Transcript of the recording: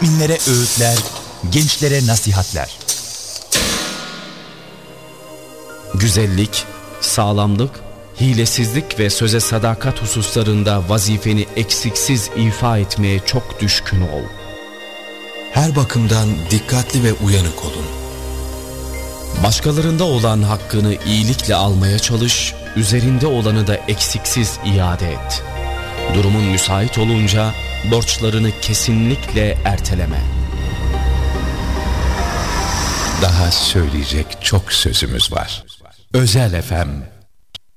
müminlere öğütler, gençlere nasihatler. Güzellik, sağlamlık, hilesizlik ve söze sadakat hususlarında vazifeni eksiksiz ifa etmeye çok düşkün ol. Her bakımdan dikkatli ve uyanık olun. Başkalarında olan hakkını iyilikle almaya çalış, üzerinde olanı da eksiksiz iade et. Durumun müsait olunca borçlarını kesinlikle erteleme. Daha söyleyecek çok sözümüz var. Özel FM